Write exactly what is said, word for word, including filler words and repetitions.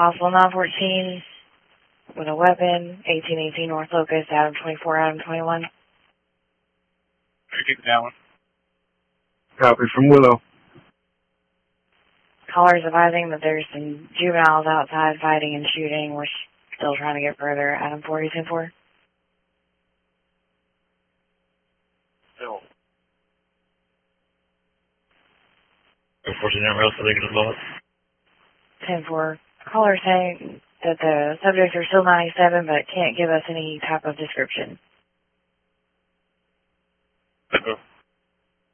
possible nine fourteen with a weapon, eighteen eighteen North Locust, Adam twenty-four, Adam twenty-one. Keep it down. Copy from Willow. Callers advising that there's some juveniles outside fighting and shooting. We're still trying to get further. Adam four, ten four. Still. Unfortunately, never else so they can blow it. ten four. Caller saying that the subjects are still ninety-seven but can't give us any type of description.